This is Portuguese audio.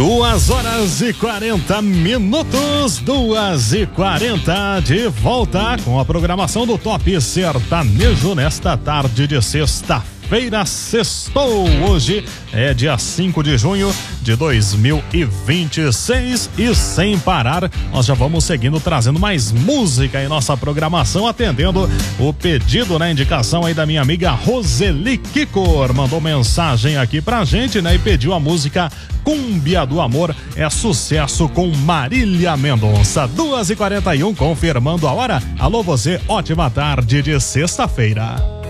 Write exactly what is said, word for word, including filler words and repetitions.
Duas horas e quarenta minutos, duas e quarenta, de volta com a programação do Top Sertanejo nesta tarde de sexta-feira. Sextou, hoje é dia cinco de junho de dois mil e vinte e seis e sem parar nós já vamos seguindo trazendo mais música em nossa programação, atendendo o pedido, né, indicação aí da minha amiga Roseli Kikor, mandou mensagem aqui pra gente, né, e pediu a música Cúmbia do Amor, é sucesso com Marília Mendonça. Duas e quarenta e um, confirmando a hora. Alô você, ótima tarde de sexta-feira.